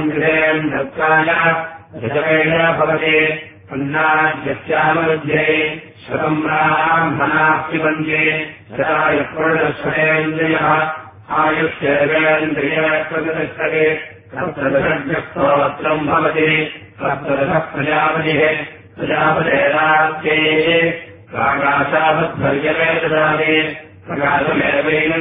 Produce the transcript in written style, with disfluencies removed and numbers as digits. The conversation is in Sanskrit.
रजवेण भवति अन्नाद्यस्याममध्ये शतम् ब्राह्मणास्तिपञ्चे शतायुः आयुष्येवेन्द्रिये प्रगतिष्ठते तत्प्रदशस्तोत्रम् भवति तत्प्रदशः प्रजापतिः प्रजापतेरात्ये प्राकाशावद्भर्यवे ददाति प्रकाशमेवैनम्